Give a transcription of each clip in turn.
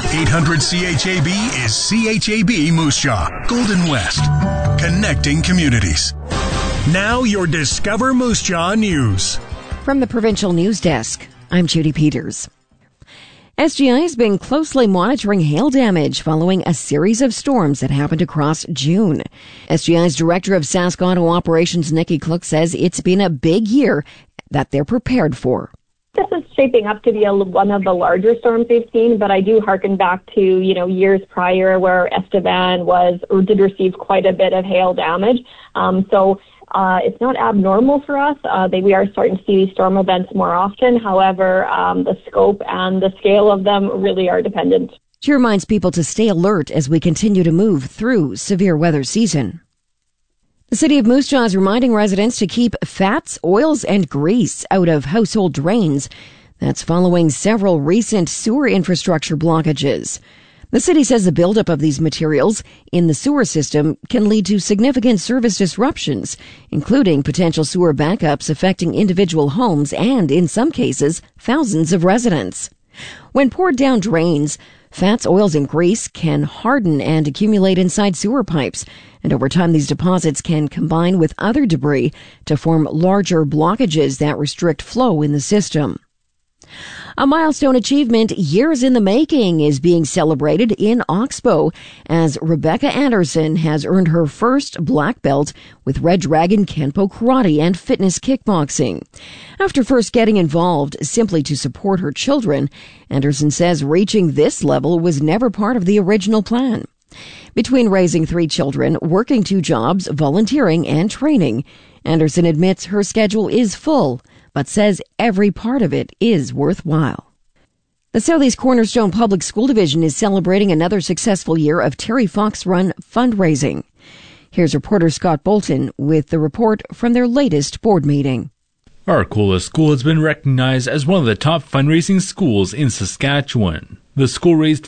800-CHAB is CHAB Moose Jaw, Golden West, connecting communities. Now your Discover Moose Jaw News. From the Provincial News Desk, I'm Judy Peters. SGI has been closely monitoring hail damage following a series of storms that happened across June. SGI's Director of Sask-Auto Operations, Nikki Klook, says it's been a big year that they're prepared for. This is shaping up to be one of the larger storms we've seen, but I do harken back to, years prior where Esteban did receive quite a bit of hail damage. So it's not abnormal for us. We are starting to see these storm events more often. However, the scope and the scale of them really are dependent. She reminds people to stay alert as we continue to move through severe weather season. The City of Moose Jaw is reminding residents to keep fats, oils, and grease out of household drains. That's following several recent sewer infrastructure blockages. The city says the buildup of these materials in the sewer system can lead to significant service disruptions, including potential sewer backups affecting individual homes and, in some cases, thousands of residents. When poured down drains, fats, oils, and grease can harden and accumulate inside sewer pipes, and over time these deposits can combine with other debris to form larger blockages that restrict flow in the system. A milestone achievement years in the making is being celebrated in Oxbow as Rebecca Anderson has earned her first black belt with Red Dragon Kenpo Karate and fitness kickboxing. After first getting involved simply to support her children, Anderson says reaching this level was never part of the original plan. Between raising 3 children, working 2 jobs, volunteering, and training, Anderson admits her schedule is full, but says every part of it is worthwhile. The Southeast Cornerstone Public School Division is celebrating another successful year of Terry Fox Run fundraising. Here's reporter Scott Bolton with the report from their latest board meeting. Arcola School has been recognized as one of the top fundraising schools in Saskatchewan. The school raised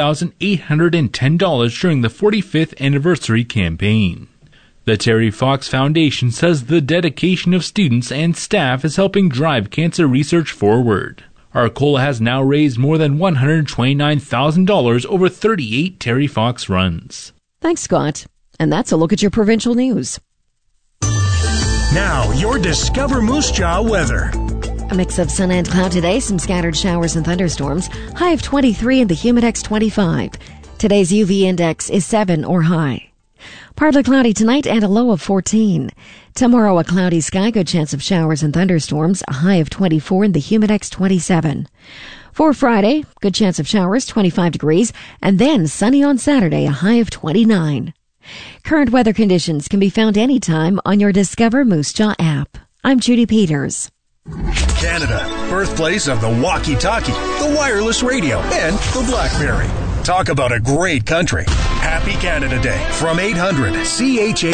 $4,810 during the 45th anniversary campaign. The Terry Fox Foundation says the dedication of students and staff is helping drive cancer research forward. Arcola has now raised more than $129,000 over 38 Terry Fox runs. Thanks, Scott. And that's a look at your provincial news. Now, your Discover Moose Jaw weather. A mix of sun and cloud today, some scattered showers and thunderstorms. High of 23 and the Humidex 25. Today's UV index is 7 or high. Partly cloudy tonight and a low of 14. Tomorrow a cloudy sky, good chance of showers and thunderstorms, a high of 24 and the Humidex 27. For Friday, good chance of showers, 25 degrees, and then sunny on Saturday, a high of 29. Current weather conditions can be found anytime on your Discover Moose Jaw app. I'm Judy Peters. Canada, birthplace of the walkie-talkie, the wireless radio, and the BlackBerry. Talk about a great country. Happy Canada Day from 800 CHA.